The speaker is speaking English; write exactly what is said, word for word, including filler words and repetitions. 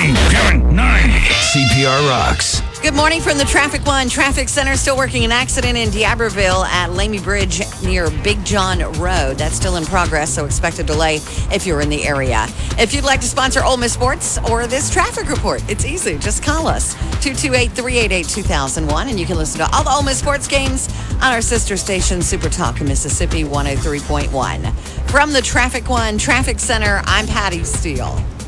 Nine, seven, nine. C P R rocks. Good morning from the Traffic One Traffic Center. Still working an accident in D'Iberville at Lamy Bridge near Big John Road. That's still in progress, so expect a delay if you're in the area. If you'd like to sponsor Ole Miss Sports or this traffic report, it's easy. Just call us, two two eight, three eight eight, two thousand one, and you can listen to all the Ole Miss Sports games on our sister station, Super Talk in Mississippi one oh three point one. From the Traffic One Traffic Center, I'm Patty Steele.